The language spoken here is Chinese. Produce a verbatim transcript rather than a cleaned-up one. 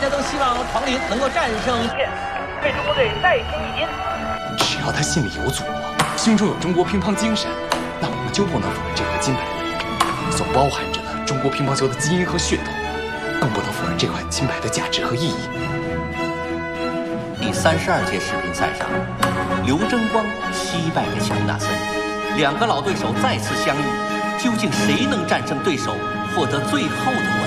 家都希望黄林能够战胜一切，为中国队再添一金。 只要他心里有祖国，心中有中国乒乓精神，那我们就不能否认这块金牌所包含着的中国乒乓球的基因和血统，更不能否认这块金牌的价值和意义。 第三十二届世乒赛上，刘争光惜败给乔纳森，两个老对手再次相遇，究竟谁能战胜对手，获得最后的冠军？